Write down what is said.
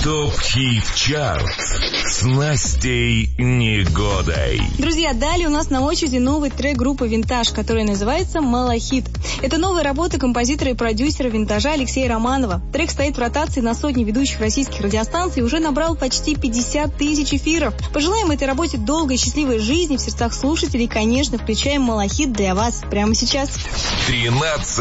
ТОП-хит-чарт с Настей Негодой. Друзья, далее у нас на очереди новый трек группы «Винтаж», который называется «Малахит». Это новая работа композитора и продюсера «Винтажа» Алексея Романова. Трек стоит в ротации на сотни ведущих российских радиостанций и уже набрал почти 50 тысяч эфиров. Пожелаем этой работе долгой и счастливой жизни в сердцах слушателей и, конечно, включаем «Малахит» для вас прямо сейчас. 13